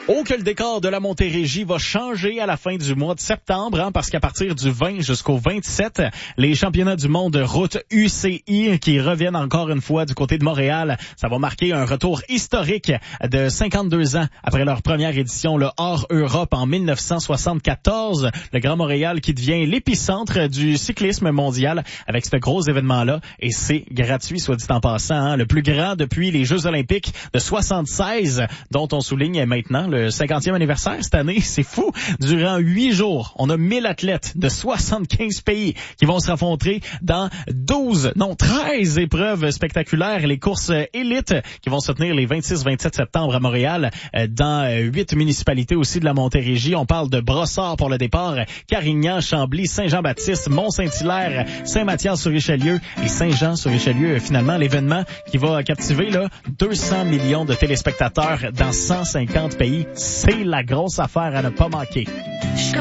Oh, que le décor de la Montérégie va changer à la fin du mois de septembre, parce qu'à partir du 20 jusqu'au 27, les championnats du monde de route UCI qui reviennent encore une fois du côté de Montréal, ça va marquer un retour historique de 52 ans après leur première édition, le hors Europe en 1974. Le Grand Montréal qui devient l'épicentre du cyclisme mondial avec ce gros événement-là, et c'est gratuit, soit dit en passant, le plus grand depuis les Jeux olympiques de 76, dont on souligne maintenant le 50e anniversaire cette année. C'est fou. Durant 8 jours, on a 1000 athlètes de 75 pays qui vont se rencontrer dans 13 épreuves spectaculaires. Les courses élites qui vont se tenir les 26-27 septembre à Montréal, dans 8 municipalités aussi de la Montérégie. On parle de Brossard pour le départ, Carignan, Chambly, Saint-Jean-Baptiste, Mont-Saint-Hilaire, Saint-Mathias-sur-Richelieu et Saint-Jean-sur-Richelieu. Finalement, l'événement qui va captiver 200 millions de téléspectateurs dans 150 pays. C'est la grosse affaire à ne pas manquer.